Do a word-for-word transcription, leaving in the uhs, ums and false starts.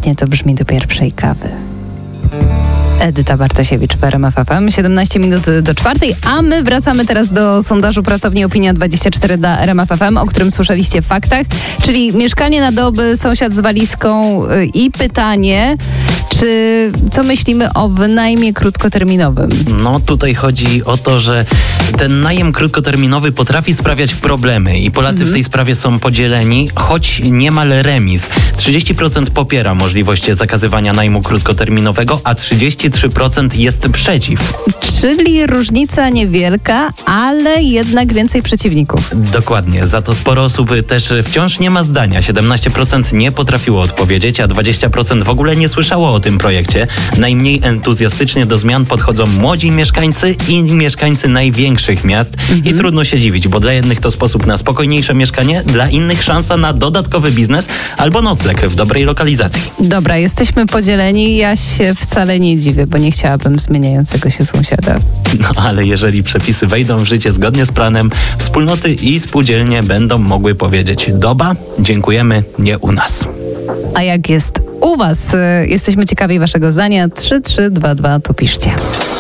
Pięknie to brzmi do pierwszej kawy. Edyta Bartosiewicz w R M F F M, siedemnaście minut do czwartej, a my wracamy teraz do sondażu Pracowni Opinia dwadzieścia cztery dla R M F F M, o którym słyszeliście w faktach, czyli mieszkanie na doby, sąsiad z walizką i pytanie, czy co myślimy o wynajmie krótkoterminowym? No tutaj chodzi o to, że ten najem krótkoterminowy potrafi sprawiać problemy i Polacy mhm. w tej sprawie są podzieleni, choć niemal remis. trzydzieści procent popiera możliwość zakazywania najmu krótkoterminowego, a trzydzieści trzy procent jest przeciw. Czyli różnica niewielka, ale jednak więcej przeciwników. Dokładnie. Za to sporo osób też wciąż nie ma zdania. siedemnaście procent nie potrafiło odpowiedzieć, a dwadzieścia procent w ogóle nie słyszało o tym projekcie. Najmniej entuzjastycznie do zmian podchodzą młodzi mieszkańcy i mieszkańcy największych miast. Mhm. I trudno się dziwić, bo dla jednych to sposób na spokojniejsze mieszkanie, dla innych szansa na dodatkowy biznes albo nocleg w dobrej lokalizacji. Dobra, jesteśmy podzieleni. Ja się wcale nie dziwię, bo nie chciałabym zmieniającego się sąsiada. No ale jeżeli przepisy wejdą w życie zgodnie z planem, wspólnoty i spółdzielnie będą mogły powiedzieć: doba, dziękujemy, nie u nas. A jak jest u was? Jesteśmy ciekawi waszego zdania. trzy trzy dwa dwa, tu piszcie.